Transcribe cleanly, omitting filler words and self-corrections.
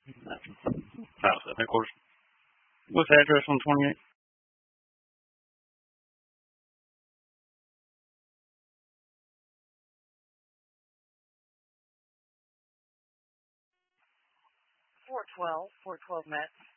House, headquarters. What's the address on 28? Four twelve Met.